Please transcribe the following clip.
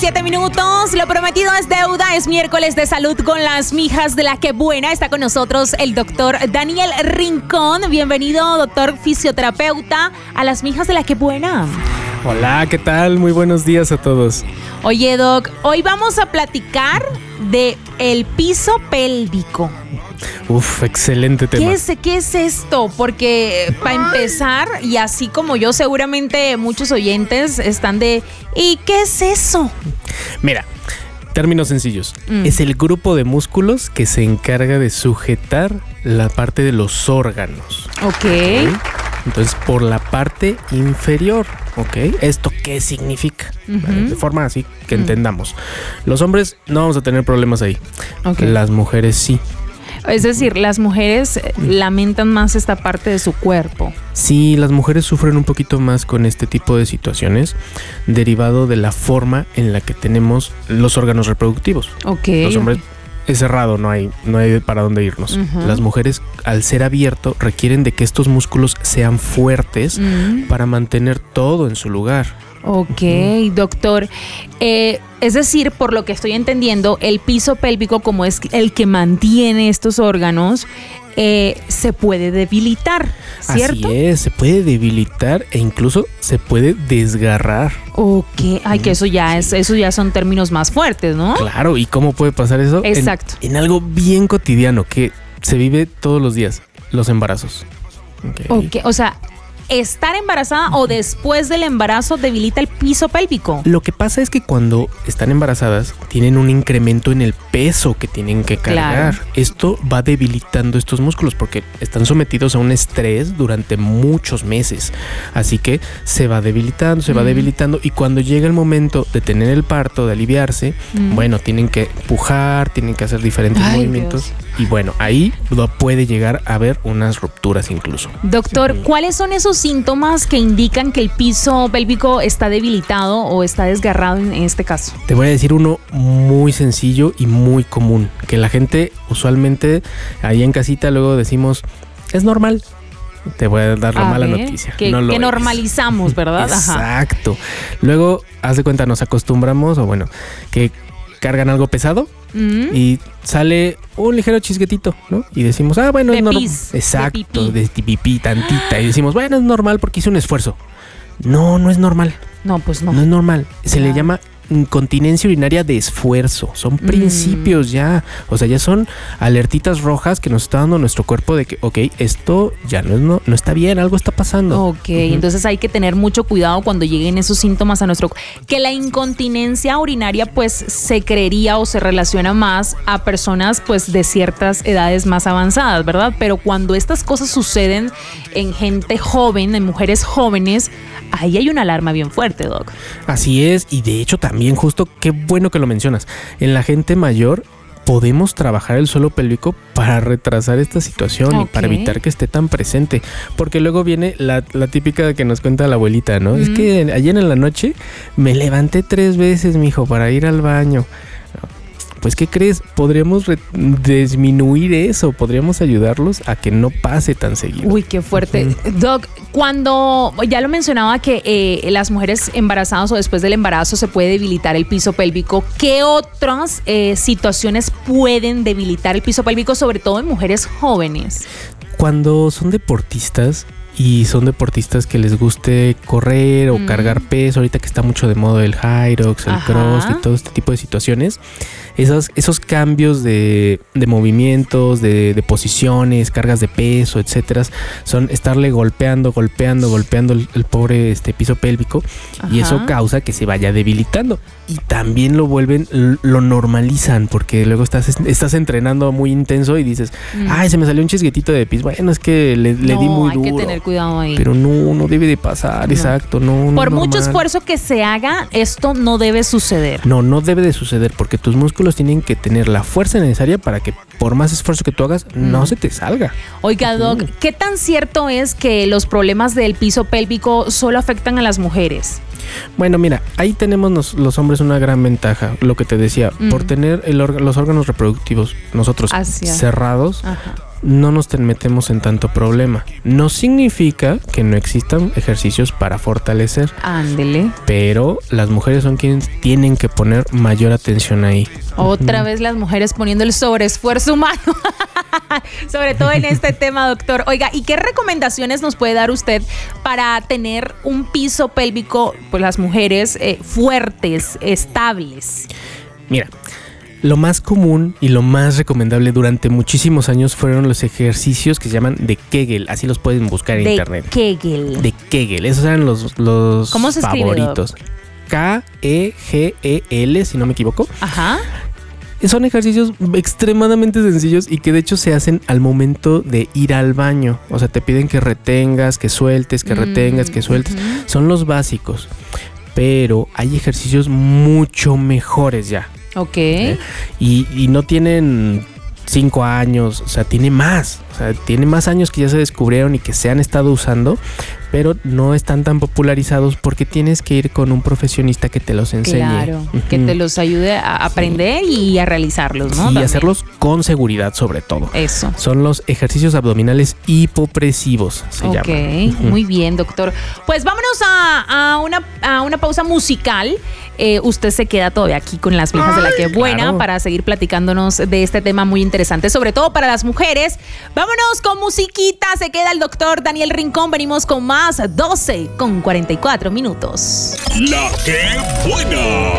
7 minutos. Lo prometido es deuda. Es miércoles de salud con las mijas de la que buena. Está con nosotros el doctor Daniel Rincón. Bienvenido, doctor fisioterapeuta, a las mijas de la que buena. Hola, ¿qué tal? Muy buenos días a todos. Oye, doc, hoy vamos a platicar de el piso pélvico. Uf, excelente tema. ¿Qué es esto? Porque para empezar, y así como yo, seguramente muchos oyentes están de ¿y qué es eso? Mira, términos sencillos. Es el grupo de músculos que se encarga de sujetar la parte de los órganos. Ok. Entonces, por la parte inferior, ¿ok? ¿Esto qué significa? ¿Vale? De forma así que entendamos. Los hombres no vamos a tener problemas ahí. Okay. Las mujeres sí. Es decir, las mujeres lamentan más esta parte de su cuerpo. Sí, las mujeres sufren un poquito más con este tipo de situaciones derivado de la forma en la que tenemos los órganos reproductivos. Ok. Los hombres es cerrado, no hay para dónde irnos. Las mujeres, al ser abierto, requieren de que estos músculos sean fuertes para mantener todo en su lugar. Ok, doctor. Es decir, por lo que estoy entendiendo, el piso pélvico, como es el que mantiene estos órganos, se puede debilitar, ¿cierto? Así es, se puede debilitar e incluso se puede desgarrar. Ok, ay, que eso ya son términos más fuertes, ¿no? Claro, ¿y cómo puede pasar eso? Exacto. En algo bien cotidiano que se vive todos los días, los embarazos. Ok, o sea, ¿estar embarazada o después del embarazo debilita el piso pélvico? Lo que pasa es que cuando están embarazadas tienen un incremento en el peso que tienen que cargar. Claro. Esto va debilitando estos músculos porque están sometidos a un estrés durante muchos meses. Así que se va debilitando y cuando llega el momento de tener el parto, de aliviarse, bueno, tienen que empujar, tienen que hacer diferentes movimientos. Dios. Y bueno, ahí puede llegar a haber unas rupturas incluso. Doctor, ¿cuáles son esos síntomas que indican que el piso pélvico está debilitado o está desgarrado en este caso? Te voy a decir uno muy sencillo y muy común, que la gente usualmente ahí en casita luego decimos, es normal. Te voy a dar la mala noticia. Que normalizamos, ¿verdad? Exacto. Luego, haz de cuenta, nos acostumbramos, o bueno, que cargan algo pesado y sale un ligero chisguetito, ¿no? Y decimos, bueno, es normal. Exacto, de pipí tantita. Y decimos, bueno, es normal porque hice un esfuerzo. No es normal. No, pues no. No es normal. Se le llama incontinencia urinaria de esfuerzo. Son principios ya. O sea, ya son alertitas rojas que nos está dando nuestro cuerpo de que, ok, esto ya no está bien, algo está pasando. Ok, entonces hay que tener mucho cuidado cuando lleguen esos síntomas a nuestro cuerpo. Que la incontinencia urinaria pues se creería o se relaciona más a personas pues de ciertas edades más avanzadas, ¿verdad? Pero cuando estas cosas suceden en gente joven, en mujeres jóvenes, ahí hay una alarma bien fuerte, Doc. Así es, y de hecho también justo, qué bueno que lo mencionas, en la gente mayor podemos trabajar el suelo pélvico para retrasar esta situación y para evitar que esté tan presente, porque luego viene la típica que nos cuenta la abuelita, ¿no? Es que ayer en la noche me levanté 3 veces, mijo, para ir al baño. Pues, ¿qué crees? Podríamos disminuir eso, podríamos ayudarlos a que no pase tan seguido. Uy, qué fuerte. Doc, cuando ya lo mencionaba que las mujeres embarazadas o después del embarazo se puede debilitar el piso pélvico, ¿qué otras situaciones pueden debilitar el piso pélvico, sobre todo en mujeres jóvenes? Cuando son deportistas y son deportistas que les guste correr o cargar peso, ahorita que está mucho de moda el Hyrox, el cross y todo este tipo de situaciones, esos cambios de movimientos, de posiciones, cargas de peso, etcétera, son estarle golpeando el pobre piso pélvico. Y eso causa que se vaya debilitando. Y también lo normalizan, porque luego estás entrenando muy intenso y dices, se me salió un chisguetito de pis. Bueno, es que le di muy duro. Hay que tener cuidado ahí. Pero no debe de pasar, exacto. No, por mucho esfuerzo que se haga, esto no debe suceder. No debe de suceder, porque tus músculos tienen que tener la fuerza necesaria para que por más esfuerzo que tú hagas, no se te salga. Oiga, Doc, ¿qué tan cierto es que los problemas del piso pélvico solo afectan a las mujeres? Bueno, mira, ahí tenemos los hombres una gran ventaja, lo que te decía, por tener los órganos reproductivos nosotros cerrados, no nos metemos en tanto problema. No significa que no existan ejercicios para fortalecer. Ándele. Pero las mujeres son quienes tienen que poner mayor atención ahí. Otra vez las mujeres poniendo el sobreesfuerzo humano. Sobre todo en este tema, doctor. Oiga, ¿y qué recomendaciones nos puede dar usted para tener un piso pélvico, pues las mujeres, fuertes, estables? Mira, lo más común y lo más recomendable durante muchísimos años fueron los ejercicios que se llaman de Kegel. Así los pueden buscar en internet. De Kegel. Esos eran los ¿Cómo se favoritos. Kegel, si no me equivoco. Ajá. Son ejercicios extremadamente sencillos y que de hecho se hacen al momento de ir al baño. O sea, te piden que retengas, que sueltes, que retengas, que sueltes. Son los básicos. Pero hay ejercicios mucho mejores ya. Ok. Y no tienen 5 años, o sea, tiene más. O sea, tiene más años que ya se descubrieron y que se han estado usando, pero no están tan popularizados porque tienes que ir con un profesionista que te los enseñe. Claro, que te los ayude a aprender y a realizarlos, ¿no? Y hacerlos con seguridad, sobre todo. Eso. Son los ejercicios abdominales hipopresivos, se llaman. Ok, muy bien, doctor. Pues vámonos a una pausa musical. Usted se queda todavía aquí con las viejas de la que buena, claro, para seguir platicándonos de este tema muy interesante, sobre todo para las mujeres. Vámonos con musiquita, se queda el doctor Daniel Rincón. Venimos con más 12:44 minutos. La que buena.